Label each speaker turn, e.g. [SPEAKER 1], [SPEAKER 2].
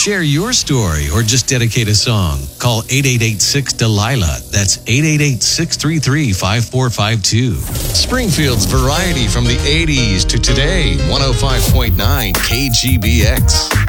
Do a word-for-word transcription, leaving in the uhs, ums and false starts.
[SPEAKER 1] Share your story or just dedicate a song. Call eight eight eight six Delilah. That's eight eight eight six three three five four five two. Springfield's variety from the eighties to today. one oh five point nine K G B X.